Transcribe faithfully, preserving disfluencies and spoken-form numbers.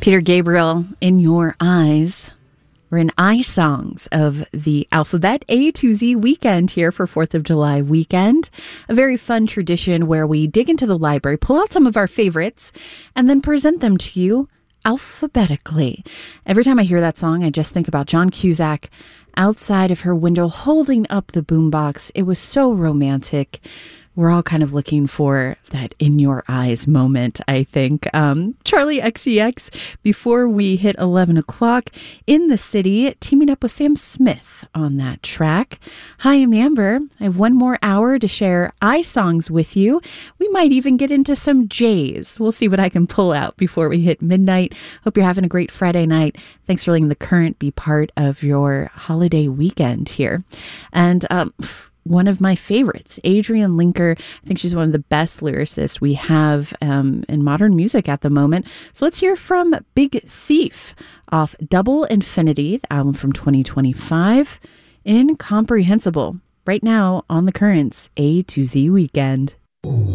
Peter Gabriel, In Your Eyes. We're in I Songs of the Alphabet A to Z weekend here for fourth of July weekend. A very fun tradition where we dig into the library, pull out some of our favorites, and then present them to you alphabetically. Every time I hear that song, I just think about John Cusack outside of her window holding up the boombox. It was so romantic. We're all kind of looking for that in your eyes moment, I think. Um, Charlie X C X, before we hit eleven o'clock, In the City, teaming up with Sam Smith on that track. Hi, I'm Amber. I have one more hour to share I Songs with you. We might even get into some J's. We'll see what I can pull out before we hit midnight. Hope you're having a great Friday night. Thanks for letting The Current be part of your holiday weekend here. And, um... one of my favorites, Adrienne Linker. I think she's one of the best lyricists we have um, in modern music at the moment. So let's hear from Big Thief off Double Infinity, the album from twenty twenty-five. Incomprehensible. Right now on The Current's A to Z Weekend.